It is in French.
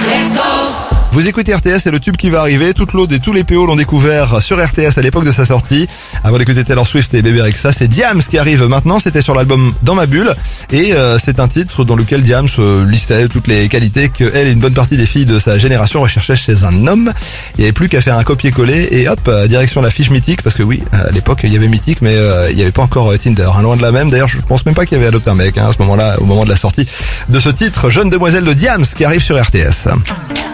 Vous écoutez RTS, c'est le tube qui va arriver. Toute l'Aude et tous les PO l'ont découvert sur RTS à l'époque de sa sortie. Avant d'écouter Taylor Swift et Bébé Rexha, c'est Diams qui arrive maintenant. C'était sur l'album Dans ma bulle. Et c'est un titre dans lequel Diams listait toutes les qualités que elle et une bonne partie des filles de sa génération recherchaient chez un homme. Il n'y avait plus qu'à faire un copier-coller et hop, direction la fiche Mythique. Parce que oui, à l'époque, il y avait Mythique, mais il n'y avait pas encore Tinder. Loin de la même. D'ailleurs, je pense même pas qu'il y avait Adopte un mec à ce moment-là, au moment de la sortie de ce titre. Jeune demoiselle de Diams qui arrive sur RTS.